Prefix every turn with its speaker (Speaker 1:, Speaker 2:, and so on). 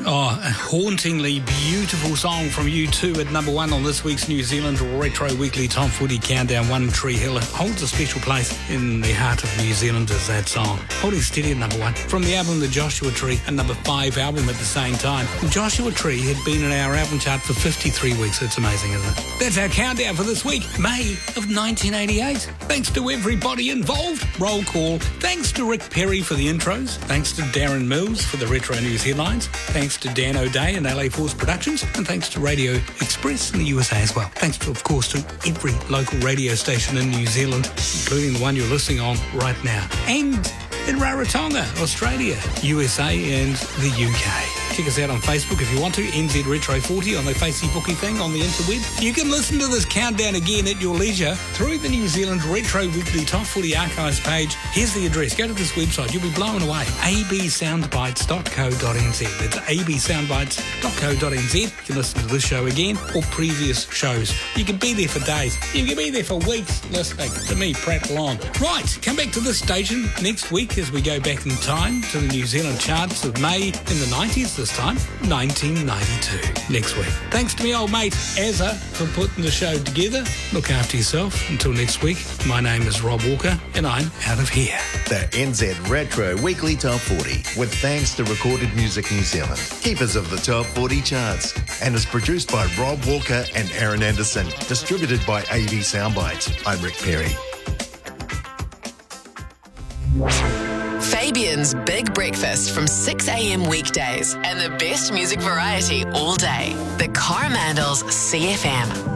Speaker 1: Oh, a hauntingly beautiful song from U2 at number one on this week's New Zealand Retro Weekly Top 40 Countdown. One Tree Hill holds a special place in the heart of New Zealand as that song. Holding steady at number one. From the album The Joshua Tree, a number 5 album at the same time. The Joshua Tree had been in our album chart for 53 weeks. It's amazing, isn't it? That's our countdown for this week, May of 1988. Thanks to everybody involved. Roll call. Thanks to Rick Perry for the intros. Thanks to Darren Mills for the Retro News headlines. Thanks to Dan O'Day and LA Force Productions, and thanks to Radio Express in the USA as well. Thanks, to, of course, to every local radio station in New Zealand, including the one you're listening on right now. And in Rarotonga, Australia, USA and the UK. Check us out on Facebook if you want to, NZ Retro 40 on the Facebooky thing on the interweb. You can listen to this countdown again at your leisure through the New Zealand Retro Weekly Top 40 Archives page. Here's the address. Go to this website. You'll be blown away. absoundbites.co.nz. That's absoundbites.co.nz. You can listen to this show again or previous shows. You can be there for days. You can be there for weeks listening to me prattle on. Right, come back to this station next week as we go back in time to the New Zealand charts of May in the 90s. This time, 1992. Next week. Thanks to me old mate, Azza, for putting the show together. Look after yourself. Until next week, my name is Rob Walker, and I'm out of here.
Speaker 2: The NZ Retro Weekly Top 40, with thanks to Recorded Music New Zealand, keepers of the Top 40 charts, and is produced by Rob Walker and Aaron Anderson, distributed by AV Soundbites. I'm Rick Perry.
Speaker 3: Fabian's Big Breakfast from 6 a.m. weekdays and the best music variety all day. The Coromandels CFM.